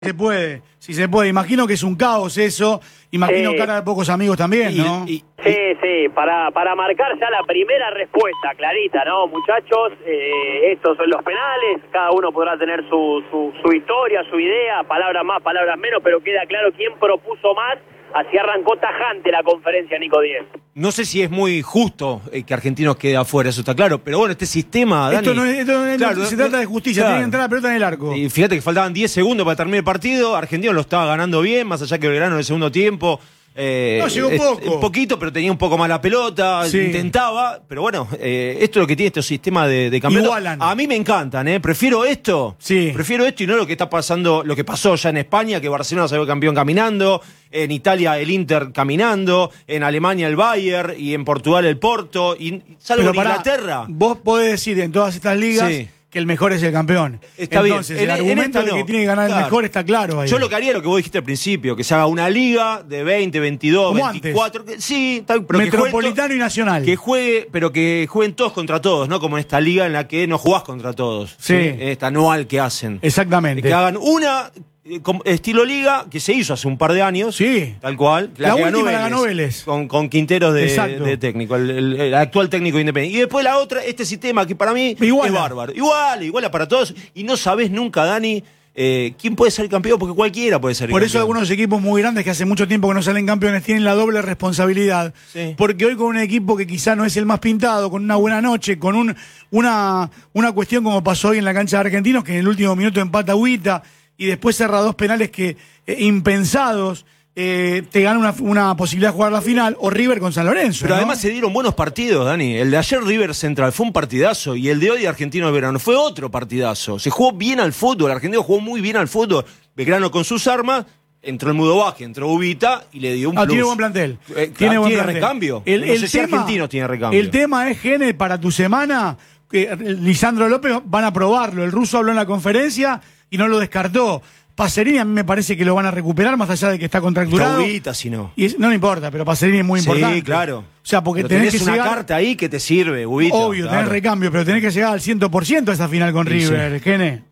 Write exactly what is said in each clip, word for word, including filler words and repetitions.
Se puede, si se puede. Imagino que es un caos eso. Imagino sí. cara de pocos amigos también, ¿no? Y, y, sí, sí, para, para marcar ya la primera respuesta, clarita, ¿no? Muchachos, eh, estos son los penales, cada uno podrá tener su, su, su historia, su idea, palabras más, palabras menos, pero queda claro quién propuso más. Así arrancó tajante la conferencia, Nico Díez. No sé si es muy justo eh, que Argentinos quede afuera, eso está claro, pero bueno, este sistema, Dani... Esto no, es, esto no, es, claro, no se no, trata de justicia, claro. tiene que entrar la pelota en el arco. Y fíjate que faltaban diez segundos para terminar el partido, Argentinos lo estaba ganando bien, más allá que Belgrano en el segundo tiempo... Eh, no, llegó poco. Un poquito, pero tenía un poco más la pelota, sí. intentaba, pero bueno, eh, esto es lo que tiene este sistema de, de campeonato. Igualan. A mí me encantan, ¿eh? Prefiero esto, sí. prefiero esto y no lo que está pasando, lo que pasó ya en España, que Barcelona salió campeón caminando, en Italia el Inter caminando, en Alemania el Bayern y en Portugal el Porto, y salvo en pará, Inglaterra. Vos podés decir en todas estas ligas... Sí. que el mejor es el campeón. Está Entonces, bien. el En, argumento en de no. que tiene que ganar claro. el mejor está claro ahí. Yo lo que haría es lo que vos dijiste al principio, que se haga una liga de veinte, veintidós, como veinticuatro. Antes. Que, sí, pero Metropolitano que y Nacional. Que juegue, pero que jueguen todos contra todos, no como en esta liga en la que no jugás contra todos. Sí. ¿sí? Esta anual que hacen. Exactamente. Que hagan una... estilo liga que se hizo hace un par de años, sí, tal cual, la, la última ganó Vélez, la ganó Vélez con, con Quinteros de, de técnico, el, el, el actual técnico independiente, y después la otra, este sistema que para mí igual es bárbaro, igual, igual para todos, y no sabés nunca, Dani, eh, quién puede ser campeón, porque cualquiera puede ser por campeón. Eso algunos equipos muy grandes que hace mucho tiempo que no salen campeones tienen la doble responsabilidad, sí. porque hoy con un equipo que quizá no es el más pintado, con una buena noche, con un, una, una cuestión como pasó hoy en la cancha de Argentinos, que en el último minuto empata Huita y después cerra dos penales que eh, impensados eh, te ganan una, una posibilidad de jugar la final, o River con San Lorenzo. Pero ¿no? además se dieron buenos partidos, Dani. El de ayer River Central fue un partidazo y el de hoy Argentino de Belgrano fue otro partidazo. Se jugó bien al fútbol, Argentino jugó muy bien al fútbol. Belgrano con sus armas, entró el Mudo Vázquez, entró Ubita y le dio un ah, plus. Tiene buen plantel. Eh, tiene buen ¿Tiene plantel. recambio? El, no el sé tema, si Argentinos tiene recambio. El tema es, Gene, para tu semana, que Lisandro López van a probarlo. El ruso habló en la conferencia y no lo descartó. Pacerini a mí me parece que lo van a recuperar, más allá de que está contracturado. Ubita, si no. Y es, no me importa, pero Pacerini es muy importante. Sí, claro. O sea, porque pero tenés, tenés que una llegar, carta ahí que te sirve, Ubita. Obvio, claro. tenés recambio, pero tenés que llegar al cien por ciento a esa final con sí, River, sí. Gene.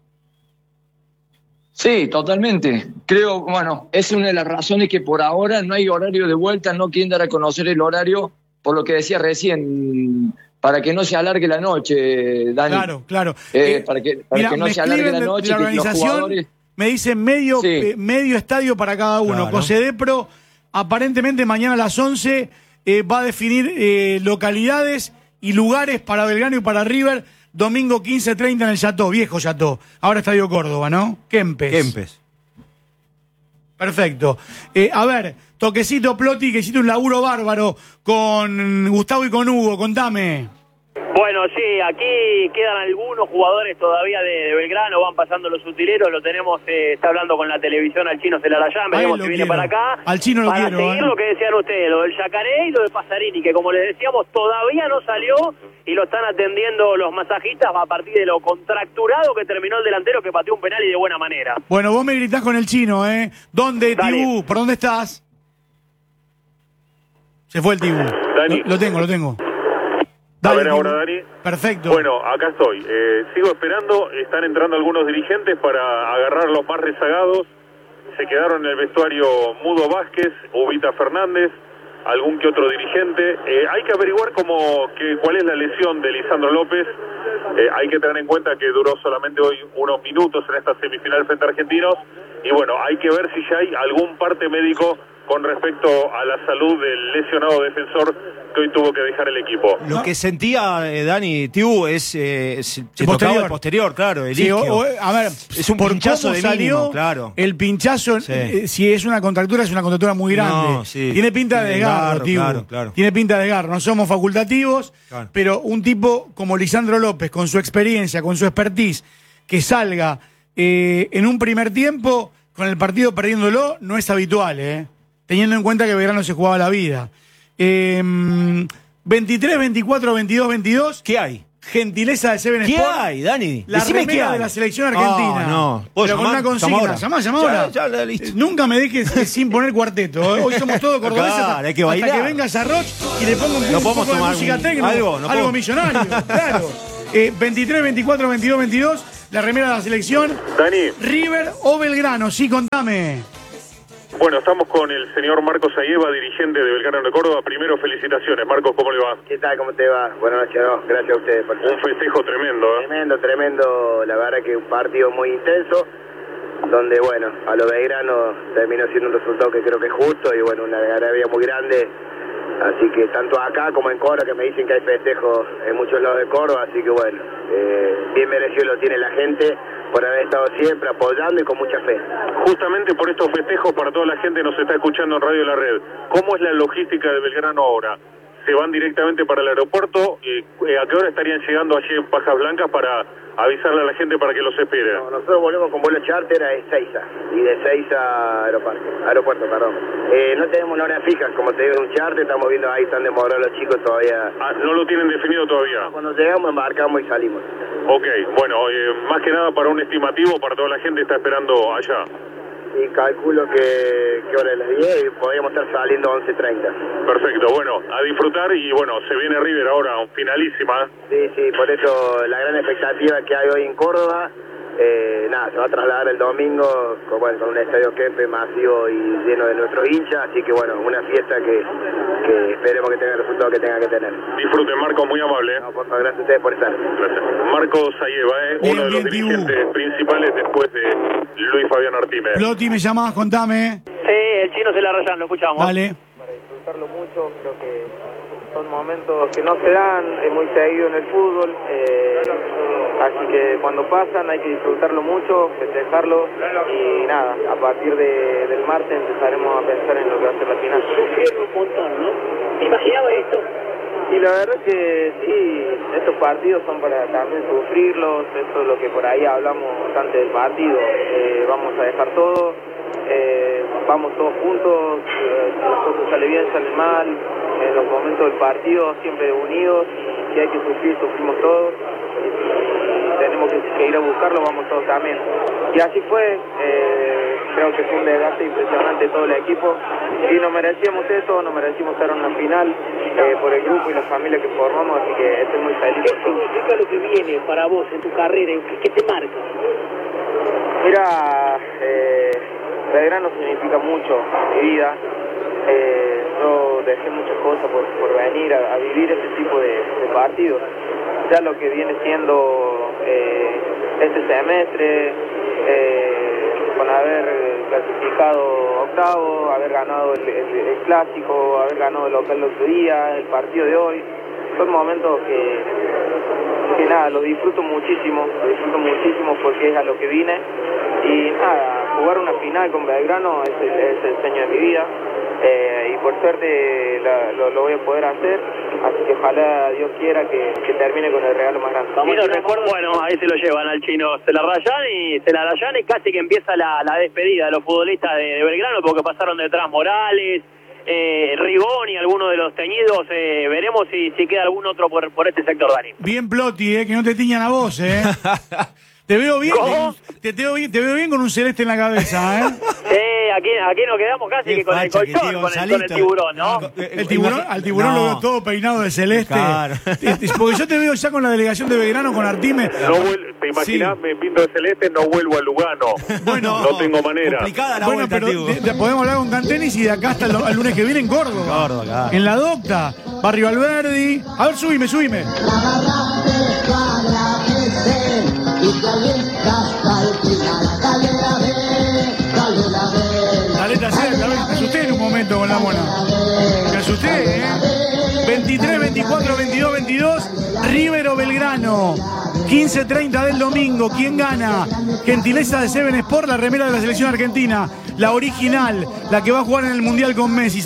Sí, totalmente. Creo, bueno, es una de las razones que por ahora no hay horario de vuelta, no quieren dar a conocer el horario, por lo que decía recién, para que no se alargue la noche, Dani. Claro, claro. Eh, eh, para que, para mira, que no se alargue la noche, la que los jugadores... Me dicen medio, sí. eh, medio estadio para cada uno. Claro. Cocedepro, aparentemente mañana a las once eh, va a definir eh, localidades y lugares para Belgrano y para River. Domingo quince treinta en el Chateau, viejo Chateau. Ahora Estadio Córdoba, ¿no? Kempes. Kempes. Perfecto. Eh, a ver, toquecito Plotti, que hiciste un laburo bárbaro con Gustavo y con Hugo. Contame. Bueno, sí, aquí quedan algunos jugadores todavía de, de Belgrano, van pasando los utileros, lo tenemos, eh, está hablando con la televisión al Chino Celarayán, veremos si viene para acá. Al Chino lo para quiero. seguir ¿eh? lo que decían ustedes, lo del Yacaré y lo de Pasarini, que como les decíamos, todavía no salió y lo están atendiendo los masajistas a partir de lo contracturado que terminó el delantero, que pateó un penal y de buena manera. Bueno, vos me gritás con el Chino, ¿eh? ¿Dónde, Dale. Tibú? ¿Por dónde estás? Se fue el Tibú. Dani. Lo, lo tengo, lo tengo. Dale, a ver Tibú. ahora, Dani. Perfecto. Bueno, acá estoy. Eh, sigo esperando. Están entrando algunos dirigentes para agarrar los más rezagados. Se quedaron en el vestuario Mudo Vázquez, Ubita Fernández, algún que otro dirigente. Eh, hay que averiguar cómo, que, cuál es la lesión de Lisandro López. Eh, hay que tener en cuenta que duró solamente hoy unos minutos en esta semifinal frente a Argentinos. Y bueno, hay que ver si ya hay algún parte médico con respecto a la salud del lesionado defensor que hoy tuvo que dejar el equipo. Lo que sentía eh, Dani Tibu es, eh, se, se posterior. tocaba el posterior, claro, el Sí, o, isquio. o, a ver, es un por pinchazo cómo de salió, mínimo, claro. El pinchazo, Sí. eh, si es una contractura, es una contractura muy grande. No, sí. Tiene pinta de desgarro, Desgarro, Tibu. claro, claro. Tiene pinta de desgarro. No somos facultativos, Claro. pero un tipo como Lisandro López, con su experiencia, con su expertise, que salga eh, en un primer tiempo con el partido perdiéndolo, no es habitual, ¿eh? Teniendo en cuenta que Belgrano se jugaba la vida. Eh, veintitrés, veinticuatro, veintidós, veintidós. ¿Qué hay? Gentileza de Seven ¿Qué Sport. hay, Dani? La Decime remera qué hay. de la selección argentina. Ah, no. Pero ¿Puedo con llamar? una consigna. Llama ahora. Llamá, llamá ahora. Ya, ya, listo. Eh, Nunca me dejes eh, sin poner cuarteto. Hoy somos todos cordobeses. Claro, hasta, hay que bailar. hasta que venga Sarroch y le pongo un, No un podemos poco de tomar música un- técnica. algo, no algo podemos. millonario. Claro. Eh, veintitrés, veinticuatro, veintidós, veintidós. la remera de la selección. Dani. River o Belgrano, sí, contame. Bueno, estamos con el señor Marcos Ayeva, dirigente de Belgrano de Córdoba. Primero, felicitaciones. Marcos, ¿cómo le va? ¿Qué tal? ¿Cómo te va? Buenas noches, no, gracias a ustedes. Por... Un festejo tremendo, ¿eh? Tremendo, tremendo. La verdad que un partido muy intenso, donde, bueno, a lo Belgrano terminó siendo un resultado que creo que es justo y, bueno, una algarabía muy grande. Así que tanto acá como en Córdoba, que me dicen que hay festejos en muchos lados de Córdoba, así que, bueno, eh, bien merecido lo tiene la gente por haber estado siempre apoyando y con mucha fe. Justamente por estos festejos, para toda la gente nos está escuchando en Radio La Red, ¿cómo es la logística de Belgrano ahora? ¿Se van directamente para el aeropuerto? Eh, ¿A qué hora estarían llegando allí en Pajas Blancas para avisarle a la gente para que los espere? No, nosotros volvemos con vuelo charter a Ezeiza, y de Ezeiza a aeropuerto, aeropuerto perdón. Eh, no tenemos una hora fija, como te digo, en un charter, estamos viendo ahí, están demorados los chicos todavía. Ah, ¿no lo tienen definido todavía? Cuando llegamos, embarcamos y salimos. Ok, bueno, eh, más que nada para un estimativo, para toda la gente que está esperando allá. Y calculo que, que hora es las diez y podríamos estar saliendo once treinta. Perfecto, bueno, a disfrutar y bueno, se viene River ahora, finalísima. Sí, sí, por eso la gran expectativa que hay hoy en Córdoba, eh, nada, se va a trasladar el domingo con, bueno, con un estadio Kempe masivo y lleno de nuestros hinchas, así que bueno, una fiesta que, que esperemos que tenga el resultado que tenga que tener. Disfruten, Marcos, muy amable. No, por favor, gracias a ustedes por estar. Gracias. Marcos Ayeva, eh, Bien, uno de los bien, dirigentes Tibu. principales después de Luis Fabián Artime. Ploti, me llamabas, contame. Sí, el chino se la rayan, lo escuchamos. Dale. Para disfrutarlo mucho, creo que son momentos que no se dan eh, muy seguido en el fútbol, eh, así que cuando pasan hay que disfrutarlo mucho, festejarlo y nada, a partir de, del martes empezaremos a pensar en lo que va a ser la final. Sufrieron un montón, ¿no? ¿Me imaginaba esto? Y la verdad es que sí, estos partidos son para también sufrirlos, eso es lo que por ahí hablamos antes del partido, eh, vamos a dejar todo, eh, vamos todos juntos, eh, si las cosas salen bien, salen mal, en los momentos del partido siempre unidos, y si hay que sufrir, sufrimos todos, y si tenemos que, que ir a buscarlo, vamos todos también. Y así fue, eh, creo que fue un desgaste impresionante todo el equipo, y nos merecíamos eso, nos merecimos estar en una final, eh, por el grupo y la familia que formamos, así que estoy muy feliz. ¿Qué significa lo que viene para vos en tu carrera? ¿Qué, qué te marca? Mira, eh, Belgrano significa mucho en mi vida. Eh, yo dejé muchas cosas por, por venir a, a vivir este tipo de, de partidos. Ya lo que viene siendo eh, este semestre, eh, con haber clasificado octavo, haber ganado el, el, el clásico, haber ganado el local el otro día, el partido de hoy, son momentos que, que nada, lo disfruto muchísimo, lo disfruto muchísimo porque es a lo que vine. Y nada, jugar una final con Belgrano es el, es el sueño de mi vida. Eh, y por suerte la, lo, lo voy a poder hacer, así que ojalá Dios quiera que, que termine con el regalo más grande. Chino, recuerdo, bueno, ahí se lo llevan al chino, se la rayan y se la rayan y casi que empieza la, la despedida de los futbolistas de, de Belgrano, porque pasaron detrás Morales, eh, Rigón y algunos de los teñidos. Eh, veremos si, si queda algún otro por, por este sector, Dani. Bien, Ploti, eh, que no te tiñan a vos, eh. Te veo bien, te, te, veo bien, te veo bien con un celeste en la cabeza, ¿eh? Sí, aquí, aquí nos quedamos casi que con el colchón, con el, con el tiburón, ¿no? El tiburón, al tiburón no. lo veo todo peinado de celeste. Claro. Porque yo te veo ya con la delegación de Belgrano, con Artime. No vuel- ¿Te imaginas? Sí. Me pinto de celeste, no vuelvo a Lugano. Bueno, no tengo manera. Complicada la Bueno, vuelta, pero Tibu. de- de- podemos hablar con Cantenis y de acá hasta el, el lunes que viene en Córdoba. Córdoba, claro. En la Docta, Barrio Alberdi. A ver, subime, subime. Caleta cerca, me asusté en un momento con la mona. Me asusté, ¿eh? veintitrés, veinticuatro, veintidós, veintidós, River o Belgrano. quince treinta del domingo. ¿Quién gana? Gentileza de Seven Sport, la remera de la selección argentina. La original, la que va a jugar en el Mundial con Messi.